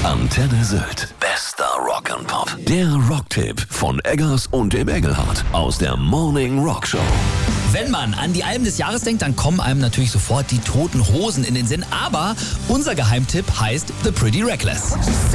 Antenne Sylt. Bester Rock'n'Pop. Der Rocktipp von Eggers und dem Engelhardt aus der Morning Rock Show. Wenn man an die Alben des Jahres denkt, dann kommen einem natürlich sofort die Toten Hosen in den Sinn. Aber unser Geheimtipp heißt The Pretty Reckless.